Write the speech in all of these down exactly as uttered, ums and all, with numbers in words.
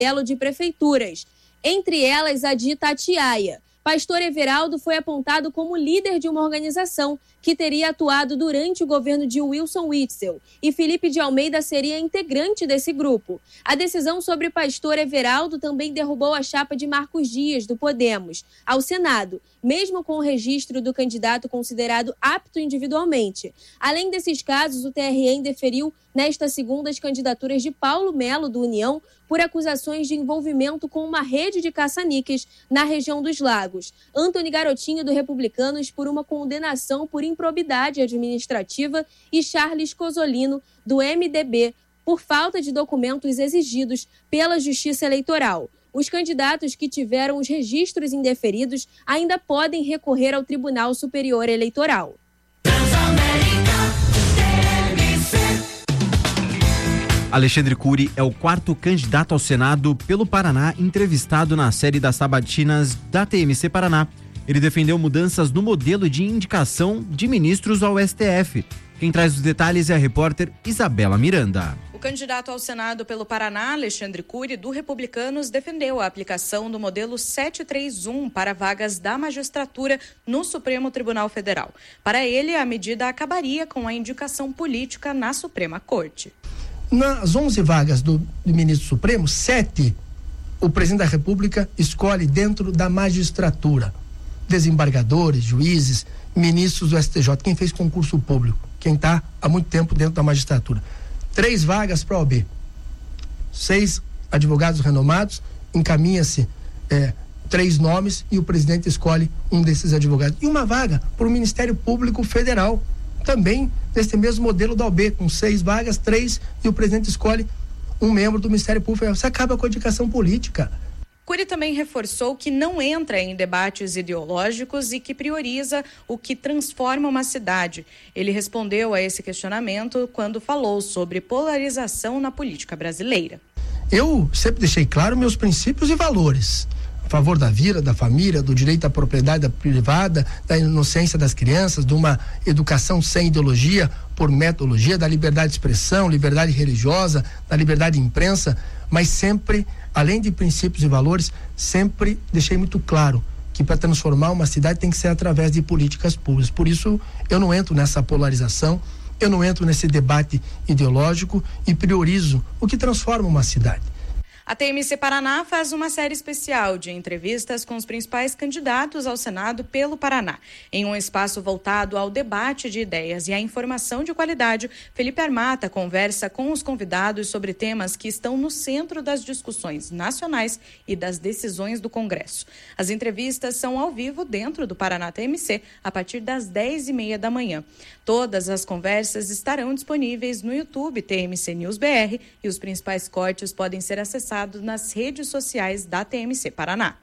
amarelo de prefeituras, entre elas a de Itatiaia. Pastor Everaldo foi apontado como líder de uma organização que teria atuado durante o governo de Wilson Witzel, e Felipe de Almeida seria integrante desse grupo. A decisão sobre Pastor Everaldo também derrubou a chapa de Marcos Dias, do Podemos, ao Senado, mesmo com o registro do candidato considerado apto individualmente. Além desses casos, o T R E indeferiu nesta segunda as candidaturas de Paulo Melo, do União, por acusações de envolvimento com uma rede de caça-níqueis na região dos Lagos. Antony Garotinho, do Republicanos, por uma condenação por improbidade administrativa, e Charles Cosolino, do M D B, por falta de documentos exigidos pela Justiça Eleitoral. Os candidatos que tiveram os registros indeferidos ainda podem recorrer ao Tribunal Superior Eleitoral. Alexandre Cury é o quarto candidato ao Senado pelo Paraná entrevistado na série das sabatinas da T M C Paraná. Ele defendeu mudanças no modelo de indicação de ministros ao S T F. Quem traz os detalhes é a repórter Isabela Miranda. O candidato ao Senado pelo Paraná, Alexandre Cury, do Republicanos, defendeu a aplicação do modelo setecentos e trinta e um para vagas da magistratura no Supremo Tribunal Federal. Para ele, a medida acabaria com a indicação política na Suprema Corte. Nas onze vagas do, do ministro Supremo, sete o presidente da República escolhe dentro da magistratura. Desembargadores, juízes, ministros do S T J, quem fez concurso público, quem está há muito tempo dentro da magistratura. Três vagas para a O A B. Seis advogados renomados, encaminha-se é, três nomes e o presidente escolhe um desses advogados. E uma vaga para o Ministério Público Federal, também nesse mesmo modelo da O A B, com seis vagas, três, e o presidente escolhe um membro do Ministério Público Federal. Você acaba com a indicação política. Cury também reforçou que não entra em debates ideológicos e que prioriza o que transforma uma cidade. Ele respondeu a esse questionamento quando falou sobre polarização na política brasileira. Eu sempre deixei claro meus princípios e valores. A favor da vida, da família, do direito à propriedade privada, da inocência das crianças, de uma educação sem ideologia, por metodologia, da liberdade de expressão, liberdade religiosa, da liberdade de imprensa, mas sempre, além de princípios e valores, sempre deixei muito claro que para transformar uma cidade tem que ser através de políticas públicas. Por isso, eu não entro nessa polarização, eu não entro nesse debate ideológico e priorizo o que transforma uma cidade. A T M C Paraná faz uma série especial de entrevistas com os principais candidatos ao Senado pelo Paraná. Em um espaço voltado ao debate de ideias e à informação de qualidade, Felipe Armata conversa com os convidados sobre temas que estão no centro das discussões nacionais e das decisões do Congresso. As entrevistas são ao vivo dentro do Paraná T M C a partir das dez e meia da manhã. Todas as conversas estarão disponíveis no YouTube T M C News B R e os principais cortes podem ser acessados nas redes sociais da T M C Paraná.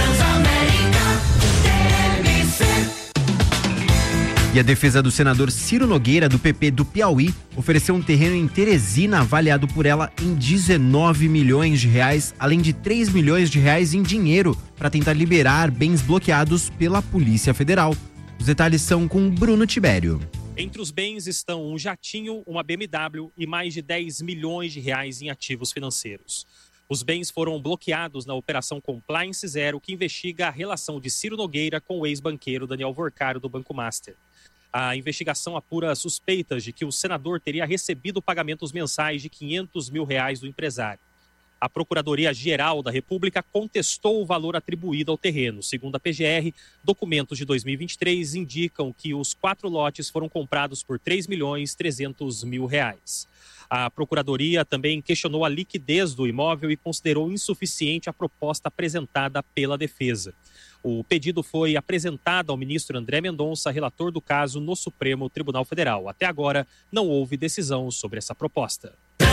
E a defesa do senador Ciro Nogueira, do P P do Piauí, ofereceu um terreno em Teresina avaliado por ela em dezenove milhões de reais, além de três milhões de reais em dinheiro para tentar liberar bens bloqueados pela Polícia Federal. Os detalhes são com Bruno Tibério. Entre os bens estão um jatinho, uma B M W e mais de dez milhões de reais em ativos financeiros. Os bens foram bloqueados na Operação Compliance Zero, que investiga a relação de Ciro Nogueira com o ex-banqueiro Daniel Vorcaro, do Banco Master. A investigação apura suspeitas de que o senador teria recebido pagamentos mensais de quinhentos mil reais do empresário. A Procuradoria-Geral da República contestou o valor atribuído ao terreno. Segundo a P G R, documentos de dois mil e vinte e três indicam que os quatro lotes foram comprados por três milhões e trezentos mil reais. A Procuradoria também questionou a liquidez do imóvel e considerou insuficiente a proposta apresentada pela defesa. O pedido foi apresentado ao ministro André Mendonça, relator do caso no Supremo Tribunal Federal. Até agora, não houve decisão sobre essa proposta.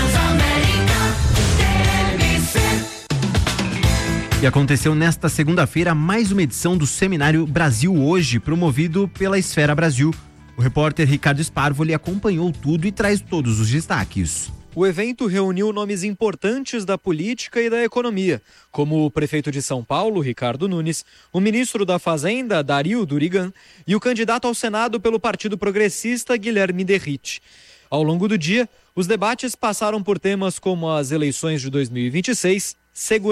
E aconteceu nesta segunda-feira mais uma edição do Seminário Brasil Hoje, promovido pela Esfera Brasil. O repórter Ricardo Sparvoli acompanhou tudo e traz todos os destaques. O evento reuniu nomes importantes da política e da economia, como o prefeito de São Paulo, Ricardo Nunes, o ministro da Fazenda, Dario Durigan, e o candidato ao Senado pelo Partido Progressista, Guilherme Derrite. Ao longo do dia, os debates passaram por temas como as eleições de dois mil e vinte e seis, segurança